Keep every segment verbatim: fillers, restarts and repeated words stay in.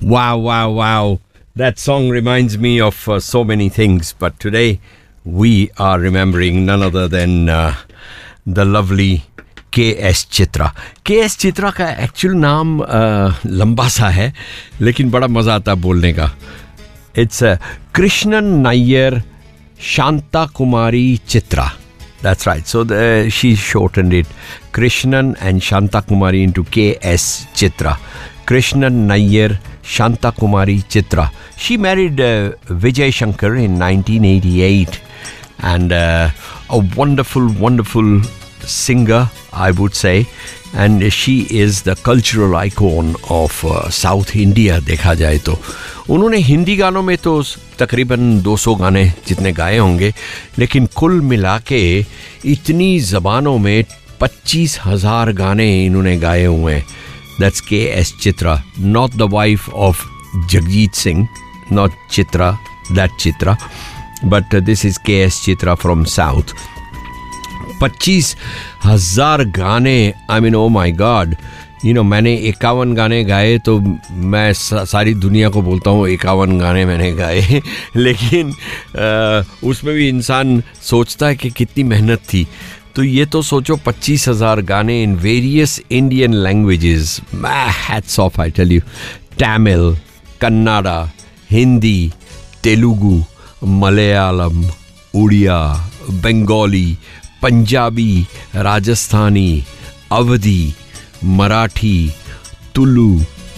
Wow, wow, wow. That song reminds me of uh, so many things, but today we are remembering none other than uh, the lovely K S Chitra. K S Chitra का actual नाम uh, लंबा सा है, लेकिन बड़ा मज़ा आता है बोलने का. It's uh, Krishnan Nayyar Shanta Kumari Chitra. That's right. So the, she shortened it, Krishnan and Shanta Kumari, into K S Chitra. Krishnan Nayyar Shanta Kumari Chitra. She married uh, Vijay Shankar in nineteen eighty-eight, and uh, a wonderful, wonderful singer, I would say, and she is the cultural icon of uh, South India. देखा जाए तो उन्होंने हिंदी गानों में तो तकरीबन दो सौ गाने जितने गाए होंगे, लेकिन कुल मिला के इतनी ज़बानों में पच्चीस हज़ार गाने इन्होंने गाए हुए हैं. That's K S Chitra, not the wife of Jagjit Singh, not Chitra, that Chitra, but uh, this is K S Chitra from South. पच्चीस हज़ार गाने, I mean, oh my God. You know, मैंने इक्यावन गाने गाए तो मैं सारी दुनिया को बोलता हूँ इक्यावन गाने मैंने गाए, लेकिन आ, उसमें भी इंसान सोचता है कि कितनी मेहनत थी. तो ये तो सोचो पच्चीस हज़ार गाने in various Indian languages. Hats off, I tell you. Tamil, Kannada, Hindi, Telugu, Malayalam, Odia, Bengali, Punjabi, Rajasthani, Awadhi, Marathi, Tulu,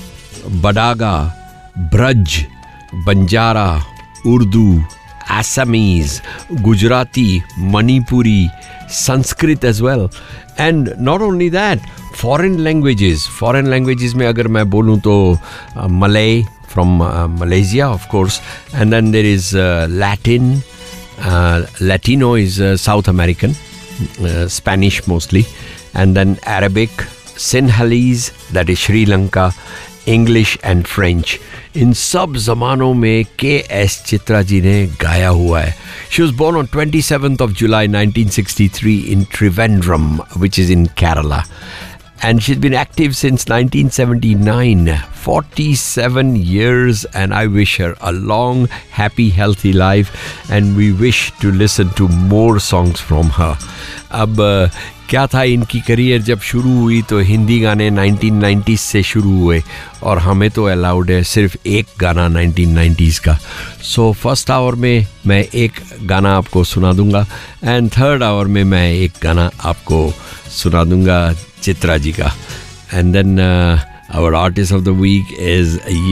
बडागा, Braj, Banjara, Urdu, Assamese, Gujarati, Manipuri, Sanskrit as well. And not only that, foreign languages. Foreign languages में अगर मैं बोलूँ तो uh, Malay from uh, Malaysia, of course. And then there is uh, Latin. Uh, Latino is uh, South American, uh, Spanish mostly. And then Arabic, Sinhalese, that is Sri Lanka, English and French. इन सब ज़मानों में के S Chitra ji ने गाया हुआ है. She was born on twenty-seventh of July nineteen sixty-three in Trivandrum, which is in Kerala. And she's been active since nineteen seventy-nine, forty-seven years, and I wish her a long, happy, healthy life, and we wish to listen to more songs from her. अब क्या था, इनकी career जब शुरू हुई तो हिंदी गाने nineteen nineties से शुरू हुए, और हमें तो अलाउड है सिर्फ एक गाना नाइनटीन नाइंटीज़ का. सो फर्स्ट आवर में मैं एक गाना आपको सुना दूंगा, एंड थर्ड आवर में मैं एक गाना आपको सुना दूंगा चित्रा जी का. And then our artist of the week is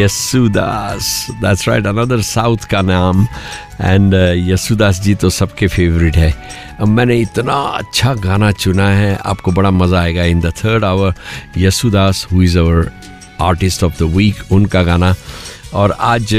Yesudas. That's right, another South का नाम. And uh, Yesudas जी तो सबके फेवरेट है. अब मैंने इतना अच्छा गाना चुना है, आपको बड़ा मज़ा आएगा. In the third hour, Yesudas, who is our artist of the week, उनका गाना. और आज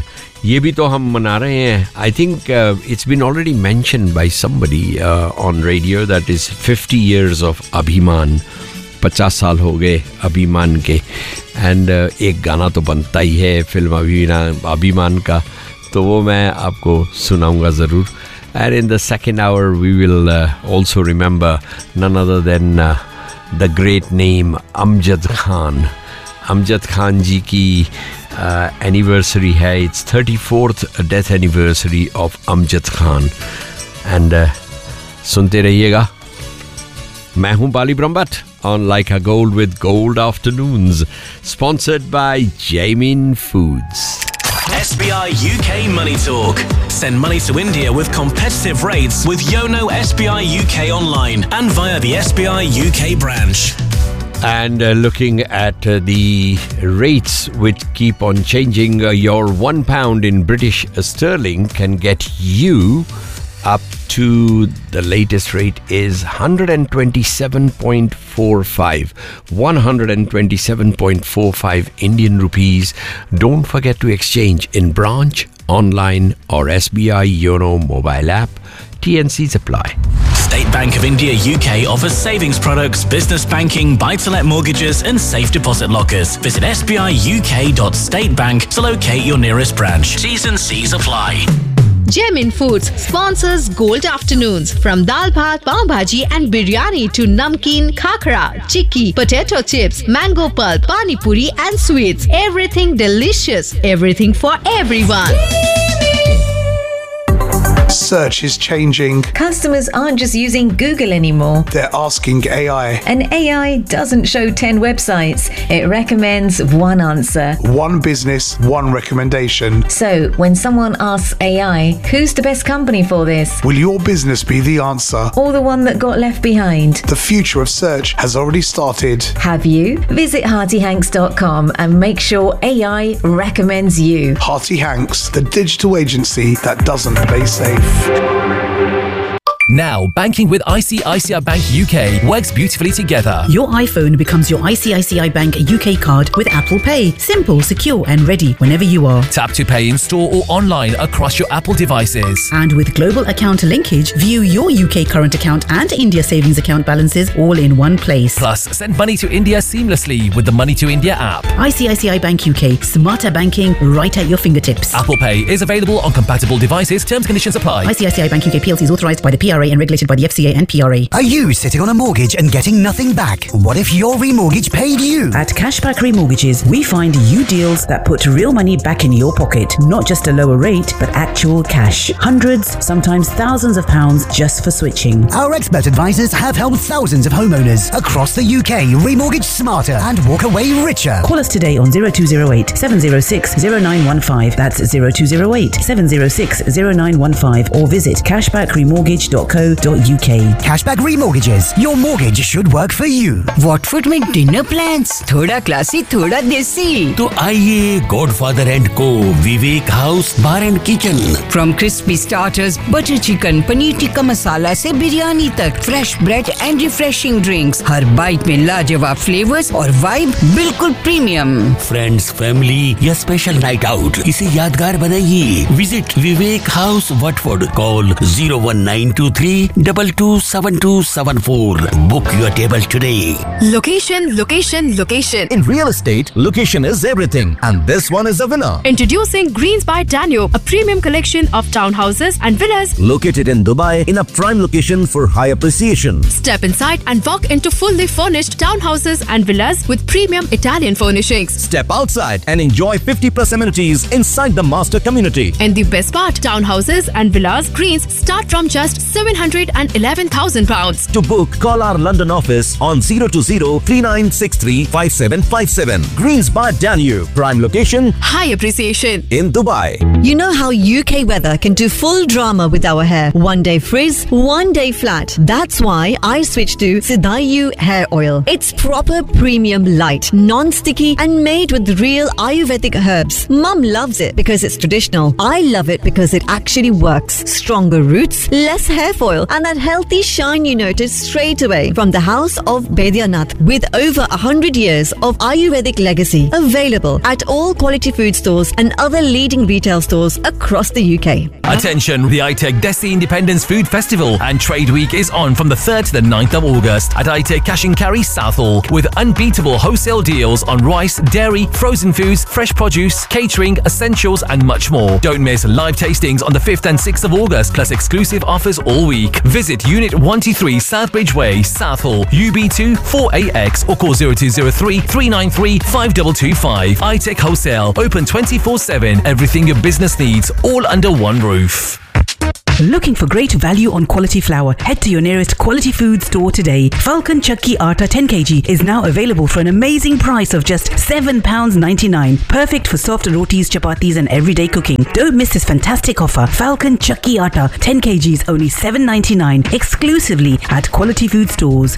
ये भी तो हम मना रहे हैं. I think uh, it's been already mentioned by somebody uh, on radio that is fifty years of Abhiman. पचास साल हो गए अभिमान के. एंड uh, एक गाना तो बनता ही है फिल्म अभिमान का, तो वो मैं आपको सुनाऊंगा ज़रूर. And in the second hour we will also remember none other than the great name Amjad Khan. Amjad Khan जी की एनिवर्सरी uh, है. It's thirty fourth death anniversary of Amjad Khan. And uh, सुनते रहिएगा. मैं हूँ बाली Brahmbhatt on Like a Gold with Gold Afternoons, sponsored by Jamin Foods. S B I U K Money Talk. Send money to India with competitive rates with Yono S B I U K online and via the S B I U K branch. And uh, looking at uh, the rates which keep on changing, uh, your one pound in British sterling can get you up to the latest rate is one hundred twenty-seven point four five. one hundred twenty-seven point four five Indian rupees. Don't forget to exchange in branch, online or S B I Yono mobile app. T N Cs apply. State Bank of India U K offers savings products, business banking, buy-to-let mortgages and safe deposit lockers. Visit s b i u k dot state bank to locate your nearest branch. T's and C's apply. Gemin Foods sponsors Gold Afternoons. From dal bhat, pav bhaji and biryani to namkeen, khakra, chikki, potato chips, mango pulp, pani puri and sweets. Everything delicious. Everything for everyone. Search is changing. Customers aren't just using Google anymore. They're asking A I. And A I doesn't show ten websites. It recommends one answer. One business, one recommendation. So, when someone asks A I, who's the best company for this? Will your business be the answer? Or the one that got left behind? The future of search has already started. Have you? Visit Hearty Hanks dot com and make sure A I recommends you. Hearty Hanks, the digital agency that doesn't play safe. Now, banking with I C I C I Bank U K works beautifully together. Your iPhone becomes your I C I C I Bank U K card with Apple Pay. Simple, secure and ready whenever you are. Tap to pay in store or online across your Apple devices. And with global account linkage, view your U K current account and India savings account balances all in one place. Plus, send money to India seamlessly with the Money to India app. I C I C I Bank U K. Smarter banking right at your fingertips. Apple Pay is available on compatible devices. Terms and conditions apply. I C I C I Bank U K P L C is authorised by the P R A and regulated by the F C A and P R A. Are you sitting on a mortgage and getting nothing back? What if your remortgage paid you? At Cashback Remortgages, we find you deals that put real money back in your pocket. Not just a lower rate, but actual cash. Hundreds, sometimes thousands of pounds just for switching. Our expert advisors have helped thousands of homeowners across the U K remortgage smarter and walk away richer. Call us today on zero two zero eight, seven zero six, zero nine one five. That's zero two zero eight, seven zero six, zero nine one five or visit cashback remortgage dot co dot U K. Cashback Remortgages. Your mortgage should work for you. What food में dinner plans? थोड़ा classy, थोड़ा देसी. तो आइए Godfather and Co. Vivek House Bar and Kitchen. From crispy starters, butter chicken, paneer tikka masala से बिरयानी तक, fresh bread and refreshing drinks. Her bite में लाजवाब flavors और vibe बिल्कुल premium. Friends, family या special night out. इसे यादगार बनाइए. Visit Vivek House Watford. Call zero one nine two three double two seven two seven four. Book your table today. Location, location, location. In real estate, location is everything, and this one is a winner. Introducing Greens by Danube, a premium collection of townhouses and villas located in Dubai in a prime location for high appreciation. Step inside and walk into fully furnished townhouses and villas with premium Italian furnishings. Step outside and enjoy fifty plus amenities inside the master community. And the best part, townhouses and villas Greens start from just seven hundred eleven thousand pounds. To book, call our London office on zero two zero, three nine six three, five seven five seven. Greens by Danube, prime location, high appreciation in Dubai. You know how U K weather can do full drama with our hair. One day frizz, one day flat. That's why I switched to Sidayu hair oil. It's proper premium light, non-sticky and made with real Ayurvedic herbs. Mum loves it because it's traditional. I love it because it actually works. Stronger roots, less hair foil and that healthy shine you notice straight away from the house of Baidyanath with over one hundred years of Ayurvedic legacy. Available at all quality food stores and other leading retail stores across the U K. Attention, the I T E C Desi Independence Food Festival and Trade Week is on from the third to the ninth of August at I T E C Cash and Carry Southall with unbeatable wholesale deals on rice, dairy, frozen foods, fresh produce, catering, essentials and much more. Don't miss live tastings on the fifth and sixth of August plus exclusive offers all week. Visit Unit one two three Southbridge Way, Southall, U B two four A X or call zero two zero three, three nine three, five two two five. I T E C Wholesale, open twenty-four seven. Everything your business needs, all under one roof. Looking for great value on quality flour? Head to your nearest quality food store today. Falcon Chakki Atta ten kilograms is now available for an amazing price of just seven pounds ninety-nine. Perfect for soft rotis, chapatis and everyday cooking. Don't miss this fantastic offer. Falcon Chakki Atta ten kilograms only seven ninety-nine. Exclusively at quality food stores.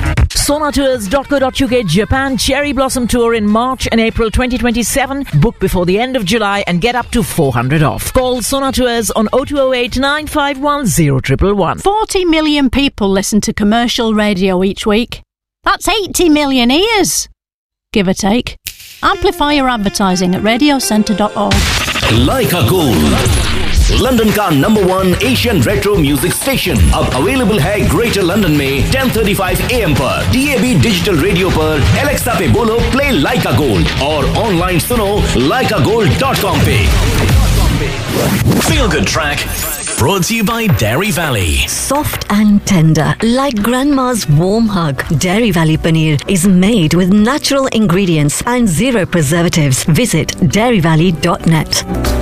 Sona Tours dot co dot U K Japan Cherry Blossom Tour in March and April twenty twenty-seven. Book before the end of July and get up to four hundred off. Call Sona Tours on oh two oh eight, nine five one, oh one one one. forty million people listen to commercial radio each week. That's eighty million ears, give or take. Amplify your advertising at radio centre dot org. Leica Gold, London का number one Asian retro music station अब available है greater London में ten thirty-five A M पर D A B digital radio पर Alexa पे बोलो play लाइका gold और online सुनो लाइका गोल्ड डॉट कॉम पे. Feel Good Track brought to you by Dairy Valley. Soft and tender, like grandma's warm hug. Dairy Valley Paneer is made with natural ingredients and zero preservatives. Visit dairy valley dot net.